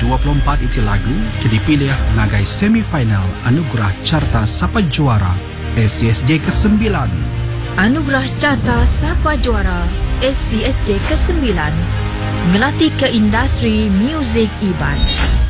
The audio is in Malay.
24 iti lagu dipilih ngagai semifinal Anugerah Carta Sapa Juara SCSJ ke-9. Anugerah Carta Sapa Juara SCSJ ke-9 ngelatih ke industri muzik Iban.